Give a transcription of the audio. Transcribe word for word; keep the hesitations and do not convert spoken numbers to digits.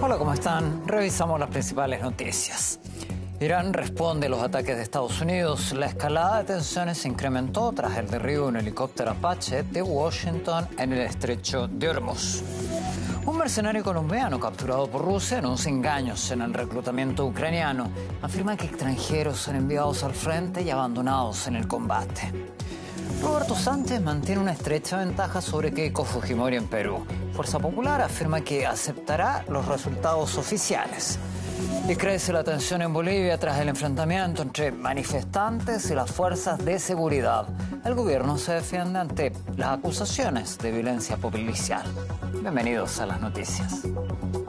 Hola, ¿cómo están? Revisamos las principales noticias. Irán responde a los ataques de Estados Unidos. La escalada de tensiones se incrementó tras el derribo de un helicóptero Apache de Washington en el estrecho de Hormuz. Un mercenario colombiano capturado por Rusia anuncia engaños en el reclutamiento ucraniano. Afirma que extranjeros son enviados al frente y abandonados en el combate. Roberto Sánchez mantiene una estrecha ventaja sobre Keiko Fujimori en Perú. Fuerza Popular afirma que aceptará los resultados oficiales. Y crece la tensión en Bolivia tras el enfrentamiento entre manifestantes y las fuerzas de seguridad. El gobierno se defiende ante las acusaciones de violencia policial. Bienvenidos a las noticias.